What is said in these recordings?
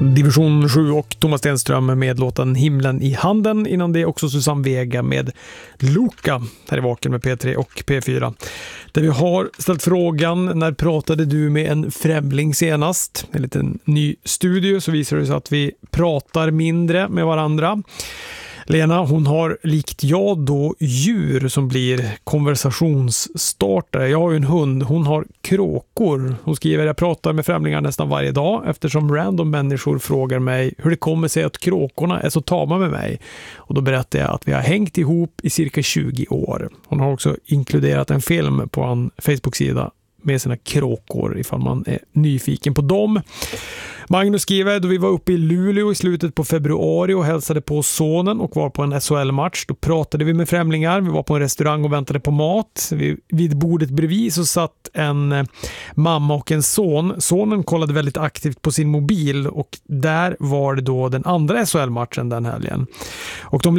Division 7 och Thomas Stenström med låten Himlen i handen. Innan det också Susanne Vega med Loka här i Vaken med P3 och P4. Där vi har ställt frågan, när pratade du med en främling senast? En liten ny studio, så visar det sig att vi pratar mindre med varandra. Lena, hon har likt jag då djur som blir konversationsstartare. Jag har ju en hund, hon har kråkor. Hon skriver, jag pratar med främlingar nästan varje dag eftersom random människor frågar mig hur det kommer sig att kråkorna är så tama med mig. Och då berättar jag att vi har hängt ihop i cirka 20 år. Hon har också inkluderat en film på en Facebook-sida med sina kråkor ifall man är nyfiken på dem. Magnus skriver, då vi var uppe i Luleå i slutet på februari och hälsade på sonen och var på en SHL-match. Då pratade vi med främlingar. Vi var på en restaurang och väntade på mat. Vid bordet bredvid så satt en mamma och en son. Sonen kollade väldigt aktivt på sin mobil och där var det då den andra SHL-matchen den helgen. Och de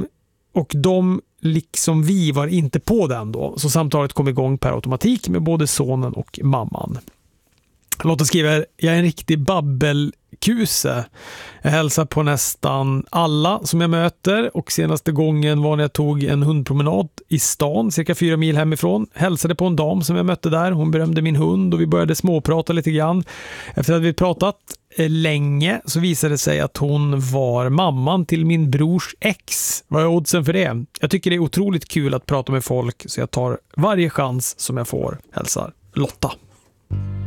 liksom vi var inte på den då. Så samtalet kom igång per automatik med både sonen och mamman. Lotta skriver, jag är en riktig babbelkuse. Jag hälsar på nästan alla som jag möter och senaste gången var när jag tog en hundpromenad i stan cirka 4 mil hemifrån. Hälsade på en dam som jag mötte där. Hon berömde min hund och vi började småprata lite grann. Efter att vi pratat länge så visade det sig att hon var mamman till min brors ex. Vad är oddsen för det? Jag tycker det är otroligt kul att prata med folk så jag tar varje chans som jag får. Hälsar Lotta.